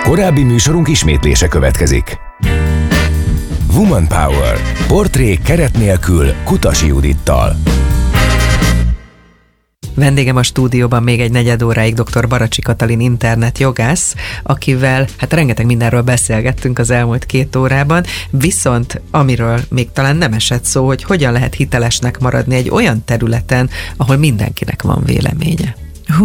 Korábbi műsorunk ismétlése következik. Woman Power. Portrék keret nélkül Kutasi Judittal. Vendégem a stúdióban még egy negyed óráig dr. Baracsi Katalin internetjogász, akivel rengeteg mindenről beszélgettünk az elmúlt 2 órában, viszont amiről még talán nem esett szó, hogy hogyan lehet hitelesnek maradni egy olyan területen, ahol mindenkinek van véleménye.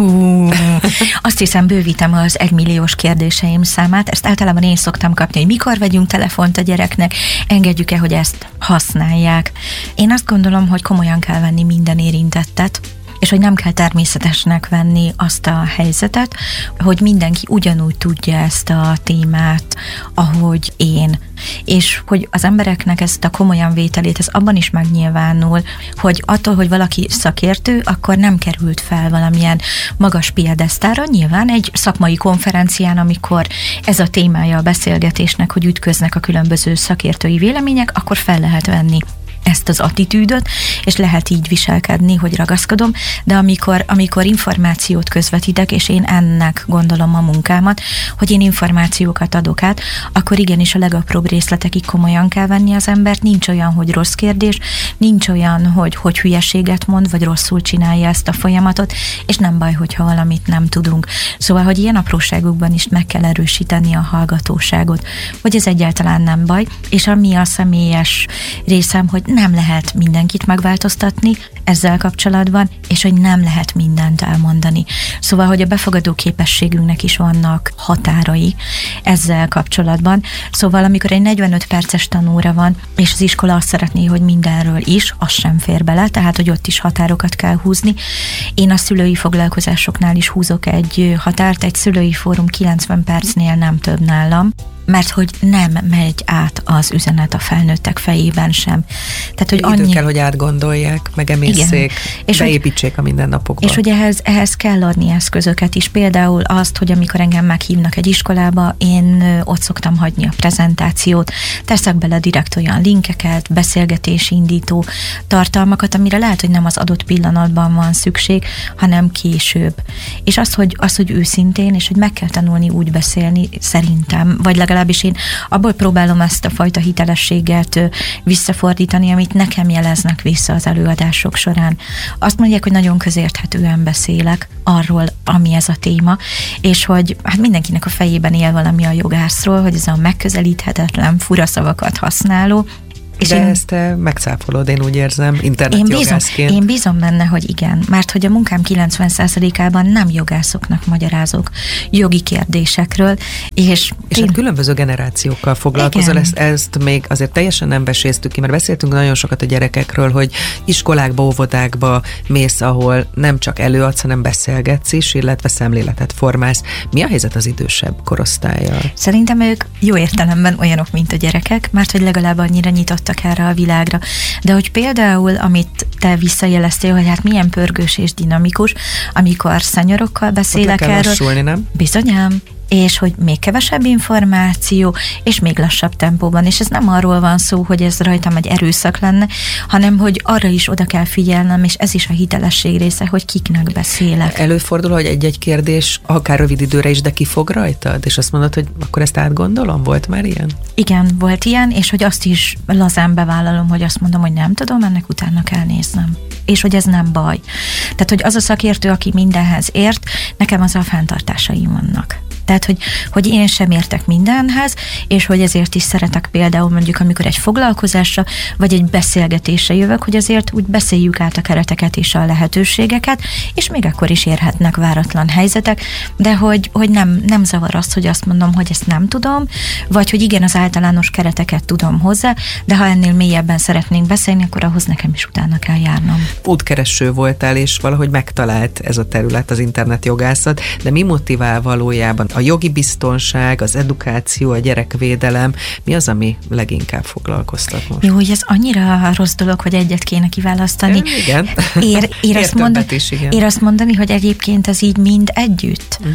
Azt hiszem, bővítem az 1 milliós kérdéseim számát. Ezt általában én szoktam kapni, hogy mikor vegyünk telefont a gyereknek, engedjük-e, hogy ezt használják. Én azt gondolom, hogy komolyan kell venni minden érintettet, és hogy nem kell természetesnek venni azt a helyzetet, hogy mindenki ugyanúgy tudja ezt a témát, ahogy én. És hogy az embereknek ezt a komolyan vételét, ez abban is megnyilvánul, hogy attól, hogy valaki szakértő, akkor nem került fel valamilyen magas piedesztára. Nyilván egy szakmai konferencián, amikor ez a témája a beszélgetésnek, hogy ütköznek a különböző szakértői vélemények, akkor fel lehet venni ezt az attitűdöt, és lehet így viselkedni, hogy ragaszkodom, de amikor információt közvetítek, és én ennek gondolom a munkámat, hogy én információkat adok át, akkor igenis a legapróbb részletekig komolyan kell venni az embert, nincs olyan, hogy rossz kérdés, nincs olyan, hogy hülyeséget mond, vagy rosszul csinálja ezt a folyamatot, és nem baj, hogyha valamit nem tudunk. Szóval, hogy ilyen apróságokban is meg kell erősíteni a hallgatóságot, hogy ez egyáltalán nem baj, és ami a személyes részem, hogy nem lehet mindenkit megváltoztatni ezzel kapcsolatban, és hogy nem lehet mindent elmondani. Szóval, hogy a befogadó képességünknek is vannak határai ezzel kapcsolatban. Szóval, amikor egy 45 perces tanóra van, és az iskola azt szeretné, hogy mindenről is, az sem fér bele, tehát, hogy ott is határokat kell húzni. Én a szülői foglalkozásoknál is húzok egy határt, egy szülői fórum 90 percnél nem több nálam, mert hogy nem megy át az üzenet a felnőttek fejében sem. Tehát, hogy idő kell, hogy átgondolják, megemészszék, beépítsék a mindennapokba. És hogy ehhez kell adni eszközöket is. Például azt, hogy amikor engem meghívnak egy iskolába, én ott szoktam hagyni a prezentációt, teszek bele direkt olyan linkeket, beszélgetésindító tartalmakat, amire lehet, hogy nem az adott pillanatban van szükség, hanem később. És az, hogy őszintén, és hogy meg kell tanulni úgy beszélni, szerintem, vagy legalábbis én abból próbálom ezt a fajta hitelességet visszafordítani, amit nekem jeleznek vissza az előadások során. Azt mondják, hogy nagyon közérthetően beszélek arról, ami ez a téma, és hogy hát mindenkinek a fejében él valami a jogászról, hogy ez a megközelíthetetlen, fura szavakat használó. De ezt te megcáfolod, én úgy érzem, internetjogászként. Én bízom benne, hogy igen, mert hogy a munkám 90%-ában nem jogászoknak magyarázok jogi kérdésekről, és hát különböző generációkkal foglalkozol, ezt még azért teljesen nem beséztük ki, mert beszéltünk nagyon sokat a gyerekekről, hogy iskolákba, óvodákba mész, ahol nem csak előadsz, hanem beszélgetsz is, illetve szemléletet formálsz. Mi a helyzet az idősebb korosztállyal? Szerintem ők jó értelemben olyanok, mint a gyerekek, mert hogy legalább annyira nyitottak erre a világra. De hogy például, amit te visszajeleztél, hogy hát milyen pörgős és dinamikus, amikor szenyorokkal beszélek erről. Ott le kell lassulni, nem? Bizonyám. És hogy még kevesebb információ, és még lassabb tempóban. És ez nem arról van szó, hogy ez rajtam egy erőszak lenne, hanem hogy arra is oda kell figyelnem, és ez is a hitelesség része, hogy kiknek beszélek. Előfordul, hogy egy-egy kérdés akár rövid időre is, de kifog rajtad, és azt mondod, hogy akkor ezt átgondolom? Volt már ilyen? Igen, volt ilyen, és hogy azt is lazán bevállalom, hogy azt mondom, hogy nem tudom, ennek utána kell néznem. És hogy ez nem baj. Tehát, hogy az a szakértő, aki mindenhez ért, nekem az a fenntartásaim vannak. Tehát, hogy én sem értek mindenhez, és hogy ezért is szeretek például mondjuk, amikor egy foglalkozásra, vagy egy beszélgetésre jövök, hogy azért úgy beszéljük át a kereteket és a lehetőségeket, és még akkor is érhetnek váratlan helyzetek, de hogy nem zavar az, hogy azt mondom, hogy ezt nem tudom, vagy hogy igen, az általános kereteket tudom hozzá, de ha ennél mélyebben szeretnénk beszélni, akkor ahhoz nekem is utána kell járnom. Útkereső voltál, és valahogy megtalált ez a terület, az internetjogászat, de mi motivál valójában? A jogi biztonság, az edukáció, a gyerekvédelem, mi az, ami leginkább foglalkoztat most? Jó, hogy ez annyira rossz dolog, hogy egyet kéne kiválasztani. Igen. Ér azt mondani, hogy egyébként ez így mind együtt.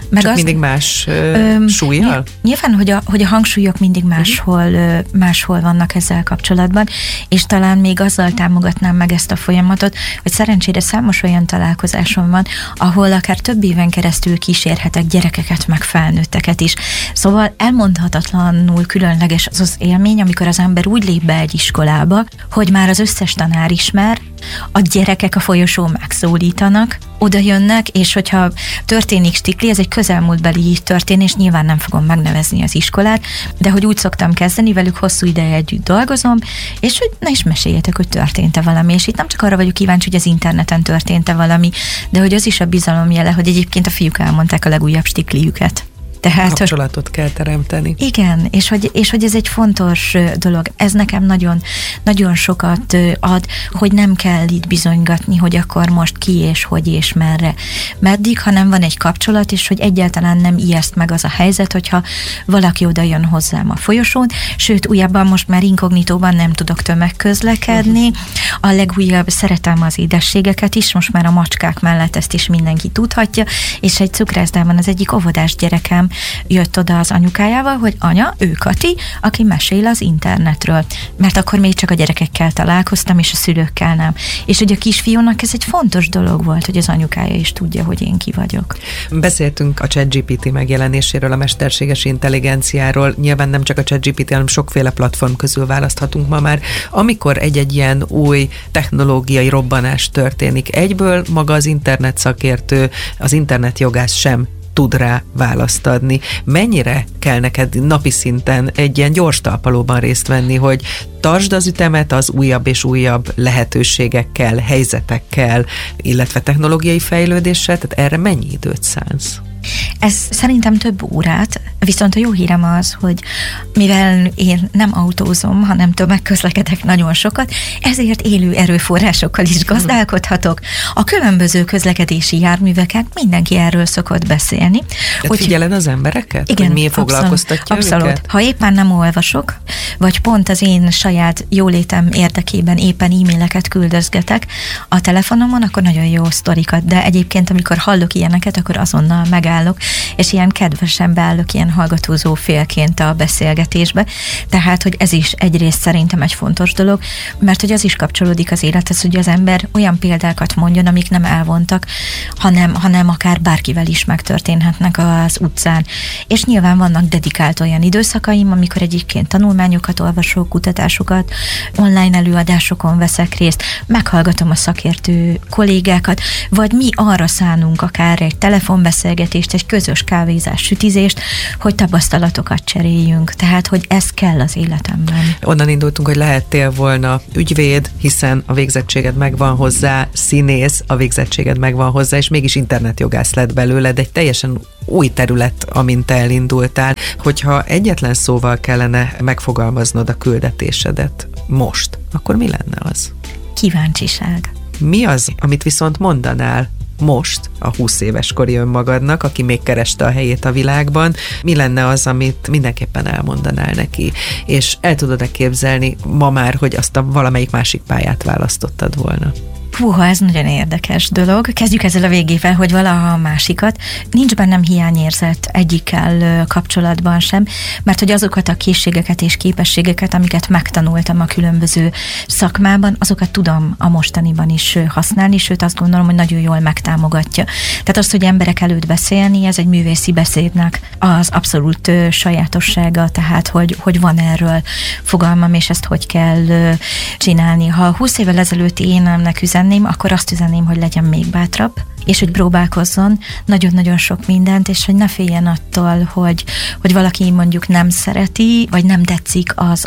Meg csak mindig más súlyjal? Nyilván, hogy a hangsúlyok mindig máshol vannak ezzel kapcsolatban, és talán még azzal támogatnám meg ezt a folyamatot, hogy szerencsére számos olyan találkozásom van, ahol akár több éven keresztül kísérhetek gyerekeket, meg felnőtteket is. Szóval elmondhatatlanul különleges az az élmény, amikor az ember úgy lép be egy iskolába, hogy már az összes tanár ismer, a gyerekek a folyosón megszólítanak, oda jönnek, és hogyha történik stikli, ez egy közelmúltbeli történés, nyilván nem fogom megnevezni az iskolát, de hogy úgy szoktam kezdeni, velük hosszú ideje együtt dolgozom, és hogy ne is meséljetek, hogy történt-e valami, és itt nem csak arra vagyok kíváncsi, hogy az interneten történt-e valami, de hogy az is a bizalom jele, hogy egyébként a fiúk elmondták a legújabb stikliüket. Tehát, kapcsolatot kell teremteni. Igen, és hogy ez egy fontos dolog. Ez nekem nagyon, nagyon sokat ad, hogy nem kell itt bizonygatni, hogy akkor most ki és hogy és merre. Meddig, hanem van egy kapcsolat, és hogy egyáltalán nem ijeszt meg az a helyzet, hogyha valaki oda jön hozzám a folyosón, sőt, újabban most már inkognitóban nem tudok tömegközlekedni. A legújabb, szeretem az édességeket is, most már a macskák mellett ezt is mindenki tudhatja, és egy cukrászdában az egyik óvodás gyerekem jött oda az anyukájával, hogy anya, ő Kati, aki mesél az internetről. Mert akkor még csak a gyerekekkel találkoztam, és a szülőkkel nem. És hogy a kisfiúnak ez egy fontos dolog volt, hogy az anyukája is tudja, hogy én ki vagyok. Beszéltünk a ChatGPT megjelenéséről, a mesterséges intelligenciáról. Nyilván nem csak a ChatGPT, hanem sokféle platform közül választhatunk ma már. Amikor egy ilyen új technológiai robbanás történik, egyből maga az internet szakértő, az internetjogász sem tud rá választ adni. Mennyire kell neked napi szinten egy ilyen gyors talpalóban részt venni, hogy tartsd az ütemet az újabb és újabb lehetőségekkel, helyzetekkel, illetve technológiai fejlődéssel, tehát erre mennyi időt szánsz? Ez szerintem több órát, viszont a jó hírem az, hogy mivel én nem autózom, hanem tömegközlekedek nagyon sokat, ezért élő erőforrásokkal is gazdálkodhatok. A különböző közlekedési járműveken mindenki erről szokott beszélni. Hogy figyeled az embereket? Igen, hogy miért foglalkoztatja abszolút. őket? Ha éppen nem olvasok, vagy pont az én saját jólétem érdekében éppen e-maileket küldözgetek a telefonomon, akkor nagyon jó sztorikat, de egyébként amikor hallok ilyeneket, akkor azonnal megállok, és ilyen kedvesen beállok ilyen hallgatózó félként a beszélgetésbe. Tehát, hogy ez is egyrészt szerintem egy fontos dolog, mert hogy az is kapcsolódik az élethez, hogy az ember olyan példákat mondjon, amik nem elvontak, hanem akár bárkivel is megtörténhetnek az utcán. És nyilván vannak dedikált olyan időszakaim, amikor egyébként tanulmányokat olvasok, kutatásokat, online előadásokon veszek részt, meghallgatom a szakértő kollégákat, vagy mi arra szánunk akár egy telefonbeszélgetést, egy közös kávézás, sütizést, hogy tapasztalatokat cseréljünk. Tehát, hogy ez kell az életemben. Onnan indultunk, hogy lehettél volna ügyvéd, hiszen a végzettséged megvan hozzá, színész, a végzettséged megvan hozzá, és mégis internetjogász lett belőled, egy teljesen új terület, amint te elindultál. Hogyha egyetlen szóval kellene megfogalmaznod a küldetésedet most, akkor mi lenne az? Kíváncsiság. Mi az, amit viszont mondanál most a 20 éves kori önmagadnak, aki még kereste a helyét a világban, mi lenne az, amit mindenképpen elmondanál neki? És el tudod-e képzelni ma már, hogy azt a valamelyik másik pályát választottad volna? Húha, ez nagyon érdekes dolog. Kezdjük ezzel a végével, hogy valaha a másikat. Nincs bennem hiányérzet egyikkel kapcsolatban sem, mert hogy azokat a készségeket és képességeket, amiket megtanultam a különböző szakmában, azokat tudom a mostaniban is használni, sőt azt gondolom, hogy nagyon jól megtámogatja. Tehát az, hogy emberek előtt beszélni, ez egy művészi beszédnek az abszolút sajátossága, tehát hogy van erről fogalmam, és ezt hogy kell csinálni. Ha 20 évvel ezelőtt én nemnek üzenném, akkor azt üzenném, hogy legyen még bátrabb, és hogy próbálkozzon nagyon-nagyon sok mindent, és hogy ne féljen attól, hogy valaki mondjuk nem szereti, vagy nem tetszik az,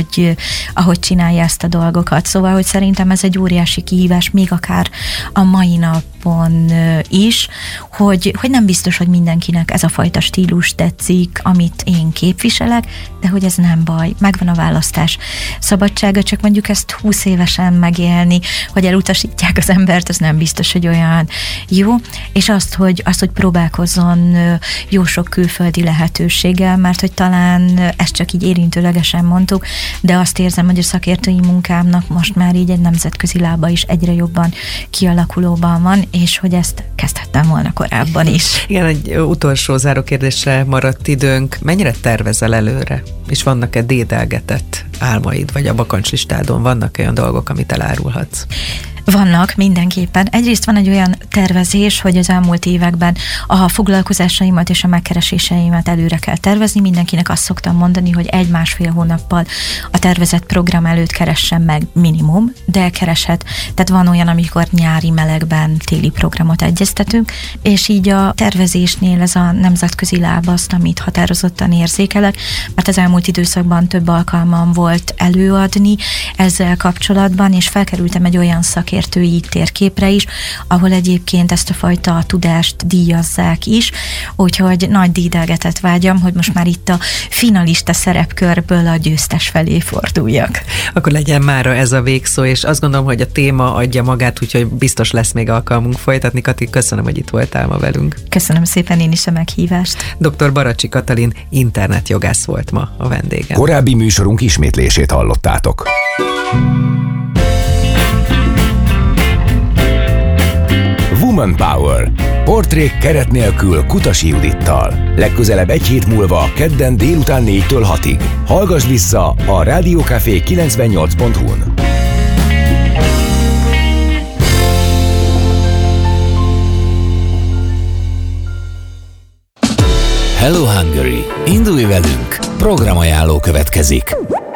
ahogy csinálja ezt a dolgokat. Szóval, hogy szerintem ez egy óriási kihívás, még akár a mai napon is, hogy nem biztos, hogy mindenkinek ez a fajta stílus tetszik, amit én képviselek, de hogy ez nem baj. Megvan a választás szabadsága, csak mondjuk ezt 20 évesen megélni, hogy elutasítják az embert, az nem biztos, hogy olyan jó, és azt, hogy próbálkozzon jó sok külföldi lehetőséggel, mert hogy talán ezt csak így érintőlegesen mondtuk, de azt érzem, hogy a szakértői munkámnak most már így egy nemzetközi lába is egyre jobban kialakulóban van, és hogy ezt kezdhettem volna korábban is. Igen, egy utolsó záró kérdésre maradt időnk. Mennyire tervezel előre? És vannak-e dédelgetett álmaid, vagy a bakancslistádon vannak olyan dolgok, amit elárulhatsz? Vannak mindenképpen. Egyrészt van egy olyan tervezés, hogy az elmúlt években a foglalkozásaimat és a megkereséseimet előre kell tervezni. Mindenkinek azt szoktam mondani, hogy 1-1,5 hónappal a tervezett program előtt keressen meg minimum, de kereshet. Tehát van olyan, amikor nyári melegben téli programot egyeztetünk, és így a tervezésnél ez a nemzetközi lábaszt, amit határozottan érzékelek, mert az elmúlt időszakban több alkalmam volt előadni ezzel kapcsolatban, és felkerültem egy olyan szakértői térképre is, ahol egyébként ezt a fajta tudást díjazzák is, úgyhogy nagy dédelgetett vágyam, hogy most már itt a finalista szerepkörből a győztes felé forduljak. Akkor legyen mára ez a végszó, és azt gondolom, hogy a téma adja magát, úgyhogy biztos lesz még alkalmunk folytatni. Kati, köszönöm, hogy itt voltál ma velünk. Köszönöm szépen én is a meghívást. Dr. Baracsi Katalin internetjogász volt ma a vendégem. Korábbi műsorunk ismétlését hallottátok. Woman Power. Portrék keret nélkül Kutasi Judittal. Legközelebb egy hét múlva, kedden délután 4-től 6-ig. Hallgass vissza a Rádió Café 98.hu-n. Hello Hungary! Indulj velünk! Programajánló következik.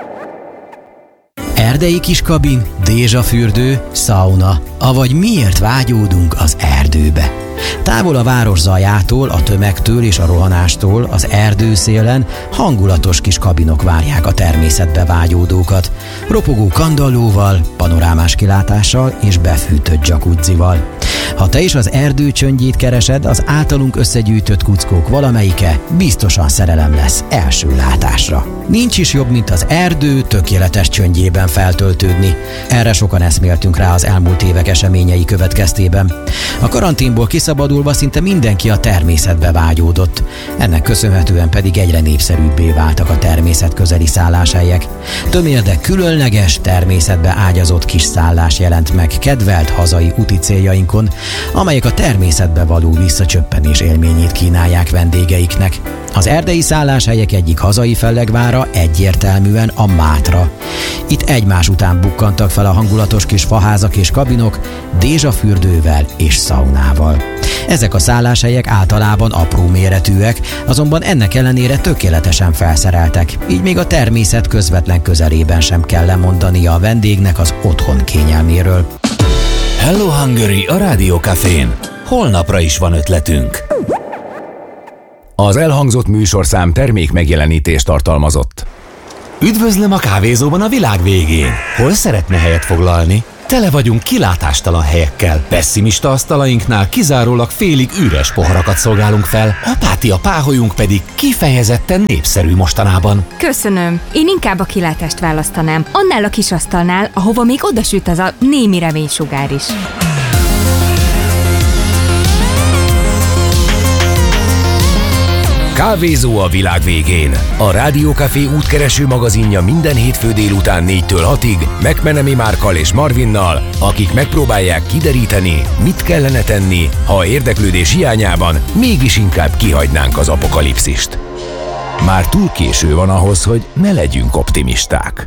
Erdei kiskabin, dézsafürdő, szauna, avagy miért vágyódunk az erdőbe. Távol a város zajától, a tömegtől és a rohanástól az erdőszélen hangulatos kis kabinok várják a természetbe vágyódókat. Ropogó kandallóval, panorámás kilátással és befűtött jacuzzival. Ha te is az erdő csöndjét keresed, az általunk összegyűjtött kuckók valamelyike biztosan szerelem lesz első látásra. Nincs is jobb, mint az erdő tökéletes csöndjében feltöltődni. Erre sokan eszméltünk rá az elmúlt évek eseményei következtében. A karanténból kiszabadulva szinte mindenki a természetbe vágyódott. Ennek köszönhetően pedig egyre népszerűbbé váltak a természetközeli szálláshelyek. Tömér, de különleges, természetbe ágyazott kis szállás jelent meg kedvelt hazai úti céljainkon, amelyek a természetbe való visszacsöppenés élményét kínálják vendégeiknek. Az erdei szálláshelyek egyik hazai fellegvára egyértelműen a Mátra. Itt egymás után bukkantak fel a hangulatos kis faházak és kabinok, dézsafürdővel és szaunával. Ezek a szálláshelyek általában apró méretűek, azonban ennek ellenére tökéletesen felszereltek, így még a természet közvetlen közelében sem kell lemondania a vendégnek az otthon kényelméről. Hello Hungary a Rádió Cafén. Holnapra is van ötletünk. Az elhangzott műsorszám termék megjelenítést tartalmazott. Üdvözlöm a kávézóban a világ végén. Hol szeretne helyet foglalni? Tele vagyunk kilátástalan helyekkel. Pessimista asztalainknál kizárólag félig üres poharakat szolgálunk fel, apátia páholyunk pedig kifejezetten népszerű mostanában. Köszönöm. Én inkább a kilátást választanám. Annál a kis asztalnál, ahova még odasüt az a némi reménysugár is. Kávézó a világ végén. A Rádió Café útkereső magazinja minden hétfő délután 4-től 6-ig McMenemy Márkkal és Marvinnal, akik megpróbálják kideríteni, mit kellene tenni, ha érdeklődés hiányában mégis inkább kihagynánk az apokalipszist. Már túl késő van ahhoz, hogy ne legyünk optimisták.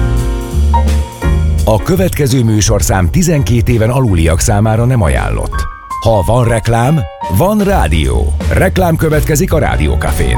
A következő műsorszám 12 éven aluliak számára nem ajánlott. Ha van reklám, van rádió. Reklám következik a Rádió Cafén.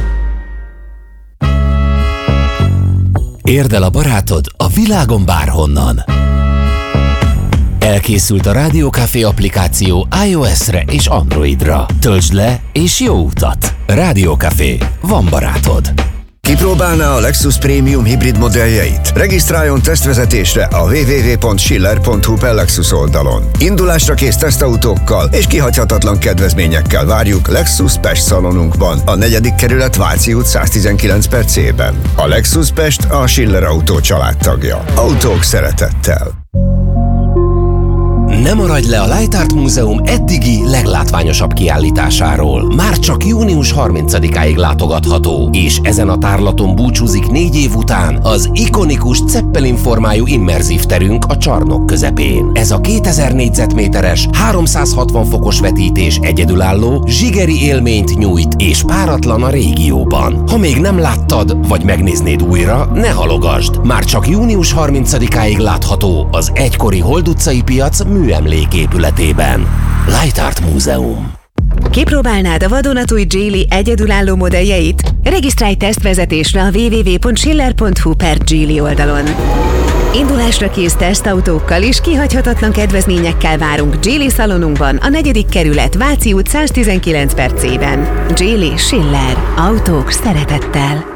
Érd el a barátod a világon bárhonnan. Elkészült a Rádió Café applikáció iOS-re és Androidra. Töltsd le és jó utat! Rádió Café. Van barátod. Kipróbálná a Lexus Premium hibrid modelljeit? Regisztráljon tesztvezetésre a www.schiller.hu/Lexus oldalon. Indulásra kész tesztautókkal és kihagyhatatlan kedvezményekkel várjuk Lexus Pest szalonunkban, a 4. kerület Váci út 119/C-ben. A Lexus Pest a Schiller Autó családtagja. Autók szeretettel. Ne maradj le a Light Art Múzeum eddigi leglátványosabb kiállításáról. Már csak június 30-áig látogatható, és ezen a tárlaton búcsúzik 4 év után az ikonikus Zeppelin formájú immerzív terünk a csarnok közepén. Ez a 2000 négyzetméteres, 360 fokos vetítés egyedülálló, zsigeri élményt nyújt, és páratlan a régióban. Ha még nem láttad, vagy megnéznéd újra, ne halogasd! Már csak június 30-áig látható az egykori Hold utcai piac műemléképületében. Light Art Múzeum. Kipróbálnád a vadonatúj Geely egyedülálló modelljeit? Regisztrálj tesztvezetésre a www.schiller.hu/Geely oldalon. Indulásra kész tesztautókkal és kihagyhatatlan kedvezményekkel várunk Geely szalonunkban, a 4. kerület, Váci út 119/C-ben. Geely Schiller. Autók szeretettel.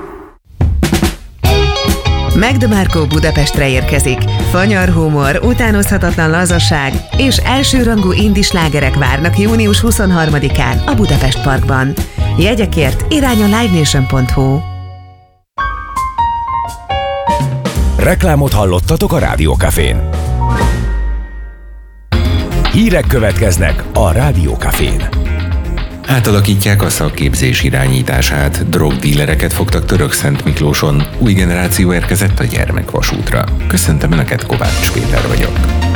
McDemarco Budapestre érkezik. Fanyar humor, utánozhatatlan lazaság és elsőrangú indie slágerek várnak június 23-án a Budapest Parkban. Jegyekért irány a livenation.hu. Reklámot hallottatok a Rádió Cafén. Hírek következnek a Rádió Cafén. Átalakítják a szakképzés irányítását, drogdílereket fogtak Törökszentmiklóson, új generáció érkezett a gyermekvasútra. Köszöntöm Önöket, Kovács Péter vagyok.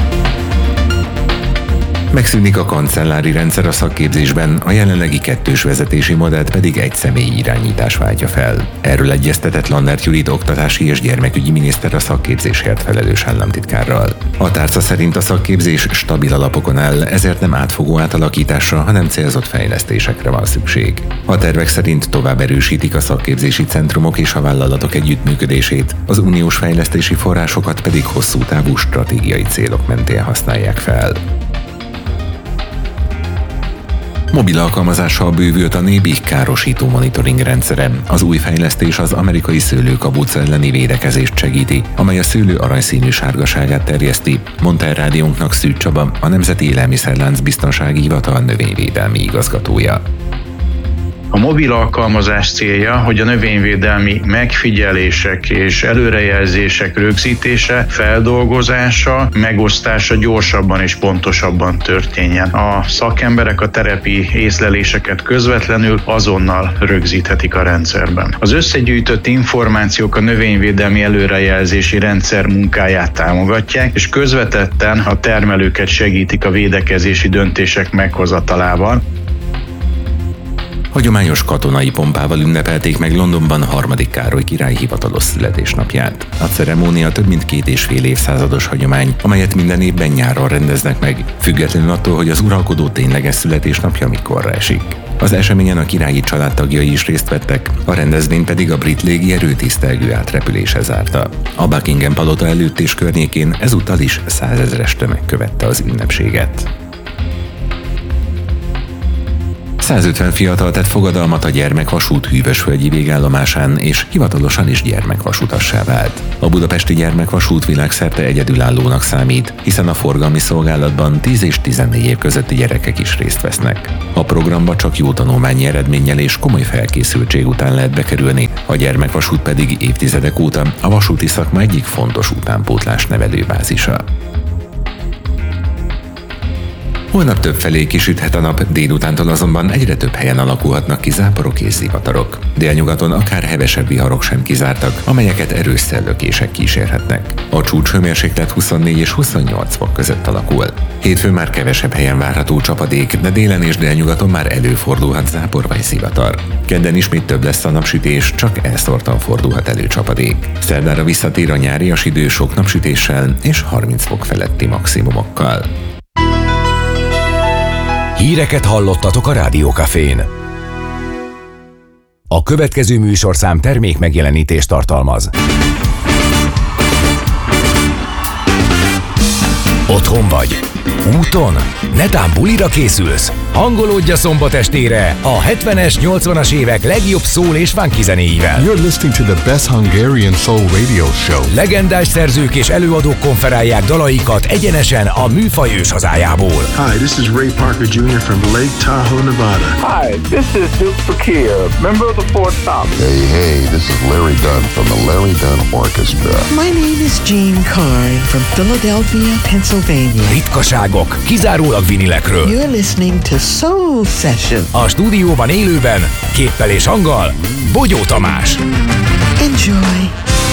Megszűnik a kancellári rendszer a szakképzésben, a jelenlegi 2-s vezetési modellt pedig egy személyi irányítás váltja fel. Erről egyeztetett Lannert Judit oktatási és gyermekügyi miniszter a szakképzésért felelős államtitkárral. A tárca szerint a szakképzés stabil alapokon áll, ezért nem átfogó átalakításra, hanem célzott fejlesztésekre van szükség. A tervek szerint tovább erősítik a szakképzési centrumok és a vállalatok együttműködését, az uniós fejlesztési forrásokat pedig hosszú távú stratégiai célok mentén használják fel. Mobil alkalmazással bővült a NÉBIK károsító monitoring rendszere. Az új fejlesztés az amerikai szőlőkabuca elleni védekezést segíti, amely a szőlő aranyszínű sárgaságát terjeszti, mondta el rádiónknak Szűcs Csaba, a Nemzeti Élelmiszerlánc Biztonsági Hivatal növényvédelmi igazgatója. A mobil alkalmazás célja, hogy a növényvédelmi megfigyelések és előrejelzések rögzítése, feldolgozása, megosztása gyorsabban és pontosabban történjen. A szakemberek a terepi észleléseket közvetlenül azonnal rögzíthetik a rendszerben. Az összegyűjtött információk a növényvédelmi előrejelzési rendszer munkáját támogatják, és közvetetten a termelőket segítik a védekezési döntések meghozatalában. Hagyományos katonai pompával ünnepelték meg Londonban 3. Károly király hivatalos születésnapját. A ceremónia több mint 2,5 évszázados hagyomány, amelyet minden évben nyáron rendeznek meg, függetlenül attól, hogy az uralkodó tényleges születésnapja mikorra esik. Az eseményen a királyi családtagjai is részt vettek, a rendezvény pedig a brit légierő tisztelgő átrepülése zárta. A Buckingham palota előtt és környékén ezúttal is 100 000-es tömeg követte az ünnepséget. 150 fiatal tett fogadalmat a gyermekvasút hűvösvölgyi végállomásán, és hivatalosan is gyermekvasutassá vált. A budapesti gyermekvasút világszerte egyedülállónak számít, hiszen a forgalmi szolgálatban 10 és 14 év közötti gyerekek is részt vesznek. A programba csak jó tanulmányi eredménnyel és komoly felkészültség után lehet bekerülni, a gyermekvasút pedig évtizedek óta a vasúti szakma egyik fontos utánpótlás nevelőbázisa. Holnap többfelé kisüthet a nap, délutántól azonban egyre több helyen alakulhatnak ki záporok és zivatarok. Délnyugaton akár hevesebb viharok sem kizártak, amelyeket erős szellőkések kísérhetnek. A csúcshőmérséklet 24 és 28 fok között alakul. Hétfőn már kevesebb helyen várható csapadék, de délen és délnyugaton már előfordulhat zápor vagy zivatar. Kedden ismét több lesz a napsütés, csak elszórtan fordulhat elő csapadék. Szerdára visszatér a nyárias idő sok napsütéssel és 30 fok feletti maximumokkal. Híreket hallottatok a Rádió Cafén. A következő műsorszám termék megjelenítést tartalmaz. Otthon vagy? Úton? Netán bulira készülsz? Hangolódj a szombat estére a 70-es, 80-as évek legjobb szól és funky zenéivel. You're listening to the best Hungarian soul radio show. Legendás szerzők és előadók konferálják dalaikat egyenesen a műfaj őshazájából. Hi, this is Ray Parker Jr. from Lake Tahoe, Nevada. Hi, this is Duke Fakir, member of the Four Tops. Hey, this is Larry Dunn from the Larry Dunn Orchestra. My name is Gene Carr from Philadelphia, Pennsylvania. Ritkaságok, kizárólag vinilekről. You're listening to Soul Session. A stúdióban élőben, képpel és hanggal, Bogyó Tamás. Enjoy.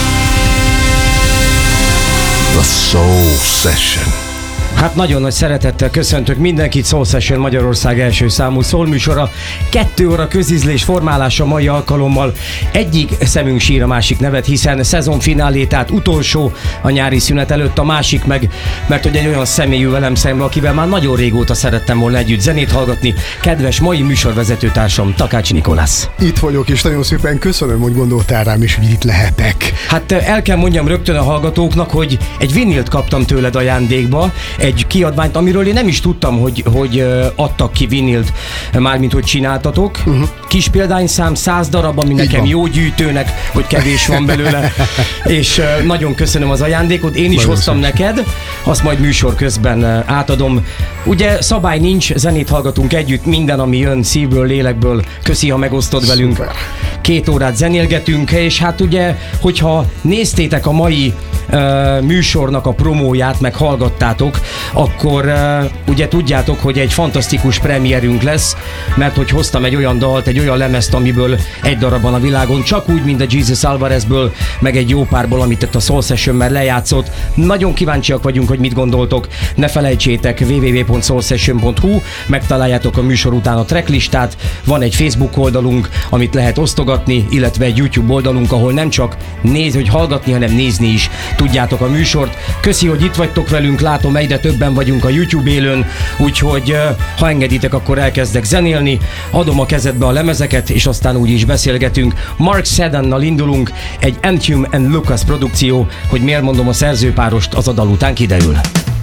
The Soul Session. Hát nagyon nagy szeretettel köszöntök mindenkit, Soul Session Magyarország első számú szólműsora. 2 óra közízlés formálása mai alkalommal. Egyik szemünk sír a másik nevet, hiszen szezonfinálé, tehát utolsó a nyári szünet előtt, a másik meg, mert hogy egy olyan személyű velem szemben, akivel már nagyon régóta szerettem volna együtt zenét hallgatni, kedves mai műsorvezetőtársam, Takács Nikolász. Itt vagyok, és nagyon szépen köszönöm, hogy gondoltál rám is, hogy itt lehetek. Hát el kell mondjam rögtön a hallgatóknak, hogy egy vinilt kaptam tőled ajándékba, egy kiadványt, amiről én nem is tudtam, hogy adtak ki vinilt, mármint hogy csináltatok. Kis példányszám, 100 darab, ami nekem jó gyűjtőnek, hogy kevés van belőle, és nagyon köszönöm az ajándékot, én is nagyon hoztam neked, azt majd műsor közben átadom. Ugye szabály nincs, zenét hallgatunk együtt, minden, ami jön szívből, lélekből, köszi, ha megosztod velünk. 2 órát zenélgetünk, és hát ugye, hogyha néztétek a mai műsornak a promóját, meg hallgattátok, akkor ugye tudjátok, hogy egy fantasztikus premierünk lesz, mert hogy hoztam egy olyan dalt, egy olyan lemezt, amiből egy darab van a világon, csak úgy, mint a Jesus Alvarezből, meg egy jó párból, amit itt a Soul Session-ben lejátszott. Nagyon kíváncsiak vagyunk, hogy mit gondoltok. Ne felejtsétek, www.soulsession.hu, megtaláljátok a műsor után a tracklistát, van egy Facebook oldalunk, amit lehet osztogatni, illetve egy YouTube oldalunk, ahol nem csak hogy hallgatni, hanem nézni is tudjátok a műsort. Köszi, hogy itt vagytok velünk, látom, egyre többen vagyunk a YouTube élőn, úgyhogy ha engeditek, akkor elkezdek zenélni, adom a kezedbe a lemezeket, és aztán úgy is beszélgetünk. Mark Sedannal indulunk, egy Anthem and Lucas produkció, hogy miért mondom a szerzőpárost, az a dal után kiderül.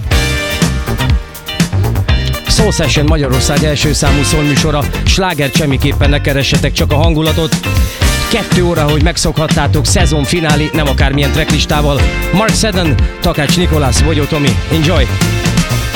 Soul Session Magyarország első számú szólműsora, slágert semmiképpen ne keressetek, csak a hangulatot. 2 óra, hogy megszokhattátok, szezonfinálé, nem akármilyen tracklistával. Mark Sedan, Takács Nikolász, Bogyó Tomi. Enjoy!